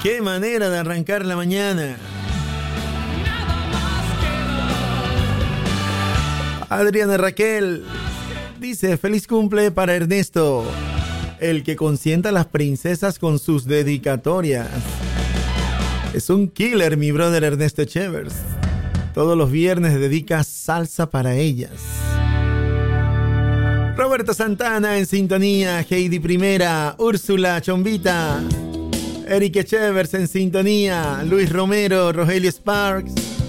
Qué manera de arrancar la mañana. Adriana Raquel dice: feliz cumple para Ernesto, el que consienta a las princesas con sus dedicatorias. Es un killer, mi brother Ernesto Chevers. Todos los viernes dedica salsa para ellas. Roberto Santana en sintonía, Heidi Primera, Úrsula Chombita, Eric Chevers en sintonía, Luis Romero, Rogelio Sparks.